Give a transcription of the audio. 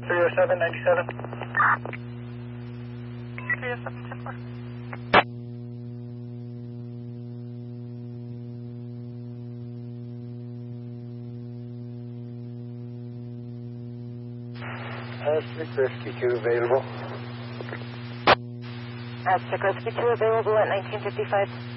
307-97. 307-10-4. Aztec Rescue 2 available. Aztec Rescue 2 available at 1955.